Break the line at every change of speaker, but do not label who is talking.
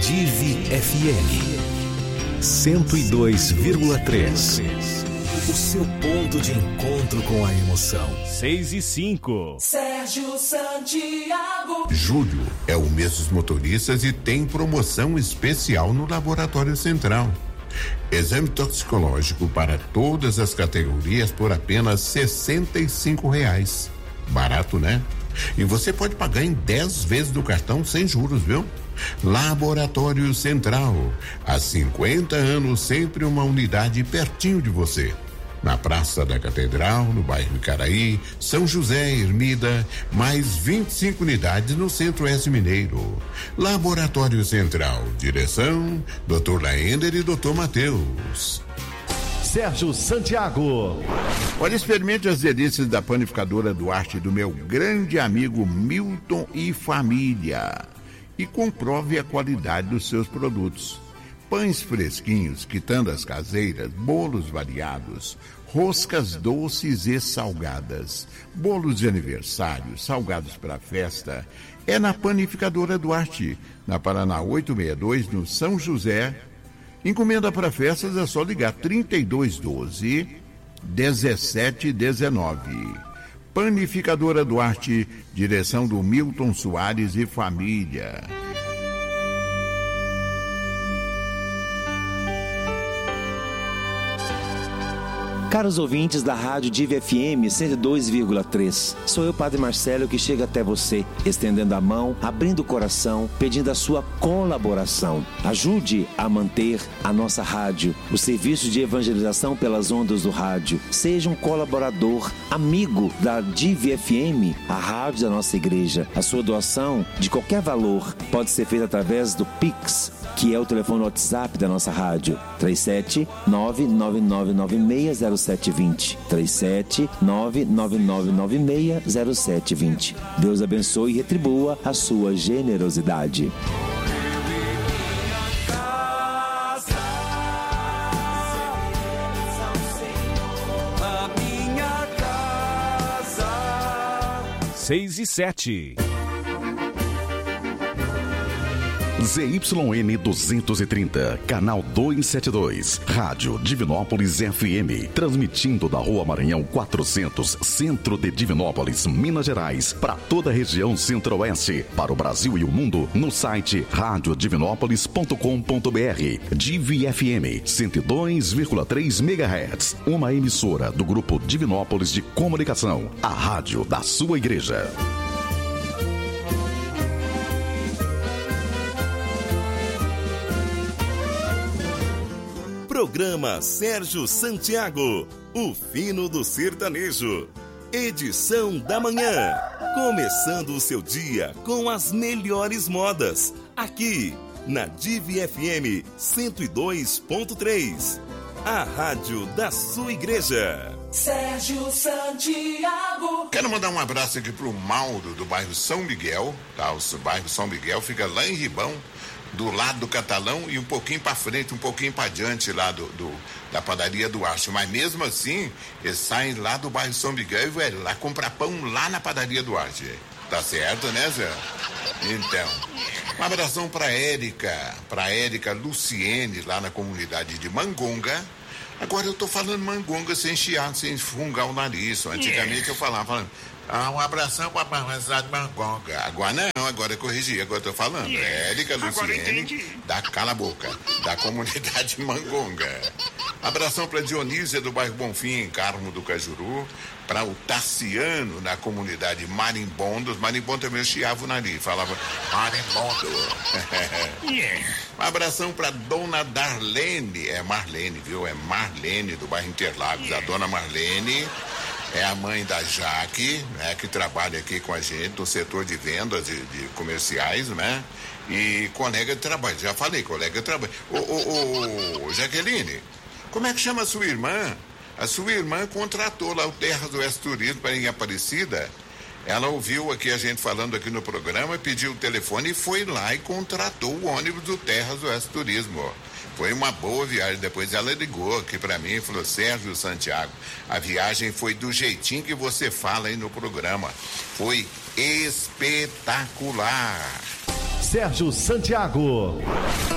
Divi FM 102,3. O seu ponto de encontro com a emoção.
6:05.
Sérgio Santiago.
Julho é o mês dos motoristas e tem promoção especial no Laboratório Central. Exame toxicológico para todas as categorias por apenas R$65. Barato, né? E você pode pagar em 10 vezes do cartão sem juros, viu? Laboratório Central. Há 50 anos, sempre uma unidade pertinho de você. Na Praça da Catedral, no bairro Icaraí, São José, Ermida, mais 25 unidades no Centro-Oeste Mineiro. Laboratório Central. Direção, Dr. Laender e Dr. Matheus.
Sérgio Santiago.
Olha, experimente as delícias da panificadora Duarte do meu grande amigo Milton e família. E comprove a qualidade dos seus produtos. Pães fresquinhos, quitandas caseiras, bolos variados, roscas doces e salgadas, bolos de aniversário, salgados para festa. É na Panificadora Duarte, na Paraná 862, no São José. Encomenda para festas é só ligar 3212-1719. Panificadora Duarte, direção do Milton Soares e família.
Caros ouvintes da Rádio Divi FM 102,3, sou eu, Padre Marcelo, que chega até você, estendendo a mão, abrindo o coração, pedindo a sua colaboração. Ajude a manter a nossa rádio, o serviço de evangelização pelas ondas do rádio. Seja um colaborador, amigo da Divi FM, a rádio da nossa igreja. A sua doação, de qualquer valor, pode ser feita através do Pix, que é o telefone WhatsApp da nossa rádio, 37-999960720. 37-999960720. Deus abençoe e retribua a sua generosidade.
A minha casa.
6:07.
ZYN 230, canal 272, Rádio Divinópolis FM, transmitindo da Rua Maranhão 400, centro de Divinópolis, Minas Gerais, para toda a região centro-oeste, para o Brasil e o mundo, no site radiodivinópolis.com.br. Divi FM 102,3 MHz, uma emissora do Grupo Divinópolis de Comunicação, a rádio da sua igreja.
Programa Sérgio Santiago, o fino do sertanejo. Edição da manhã. Começando o seu dia com as melhores modas. Aqui, na Divi FM 102.3. A rádio da sua igreja.
Sérgio Santiago.
Quero mandar um abraço aqui pro Mauro, do bairro São Miguel. Tá? O bairro São Miguel fica lá em Ribão, do lado do Catalão e um pouquinho para frente, um pouquinho para diante lá da padaria do Archo. Mas mesmo assim, eles saem lá do bairro São Miguel e vai lá comprar pão lá na padaria do Archo. Tá certo, né, Zé? Então, um abração para Érica Luciene, lá na comunidade de Mangonga. Agora eu tô falando Mangonga sem chiar, sem fungar o nariz. Antigamente eu falava um abração para a cidade de Mangonga. Agora não, agora eu corrigi, agora eu tô falando. Érica Luciene, cala a boca, da comunidade Mangonga. Abração para Dionísia, do bairro Bonfim, em Carmo do Cajuru. Para o Tassiano, na comunidade Marimbondo. Os marimbondos também chiavam o nariz, falava Marimbondo. Um abração para dona Darlene, é Marlene, viu? É Marlene, do bairro Interlagos. A dona Marlene é a mãe da Jaque, né, que trabalha aqui com a gente no setor de vendas de comerciais, né? E colega de trabalho, já falei, colega de trabalho. Ô, Jaqueline, como é que chama a sua irmã? A sua irmã contratou lá o Terras do Oeste Turismo para ir em Aparecida. Ela ouviu aqui a gente falando aqui no programa, pediu o telefone e foi lá e contratou o ônibus do Terras do Oeste Turismo. Foi uma boa viagem. Depois ela ligou aqui para mim e falou: Sérgio Santiago, a viagem foi do jeitinho que você fala aí no programa. Foi espetacular.
Sérgio Santiago.